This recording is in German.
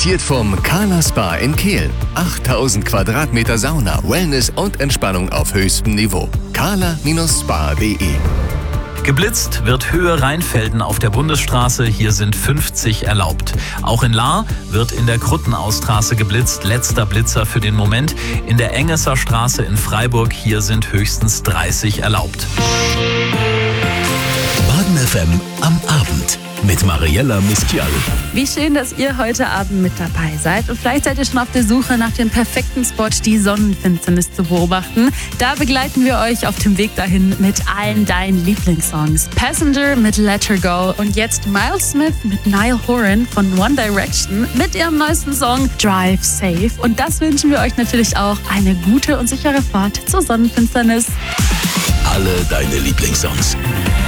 Präsentiert vom Carla Spa in Kehl. 8000 Quadratmeter Sauna, Wellness und Entspannung auf höchstem Niveau. carla-spa.de. Geblitzt wird Höhe Rheinfelden auf der Bundesstraße, hier sind 50 erlaubt. Auch in Lahr wird in der Kruttenausstraße geblitzt, letzter Blitzer für den Moment. In der Engesser Straße in Freiburg, hier sind höchstens 30 erlaubt. Baden FM am Abend mit Mariella Miskial. Wie schön, dass ihr heute Abend mit dabei seid. Und vielleicht seid ihr schon auf der Suche nach dem perfekten Spot, die Sonnenfinsternis zu beobachten. Da begleiten wir euch auf dem Weg dahin mit allen deinen Lieblingssongs. Passenger mit Let Her Go und jetzt Miles Smith mit Niall Horan von One Direction mit ihrem neuesten Song Drive Safe. Und das wünschen wir euch natürlich auch, eine gute und sichere Fahrt zur Sonnenfinsternis. Alle deine Lieblingssongs.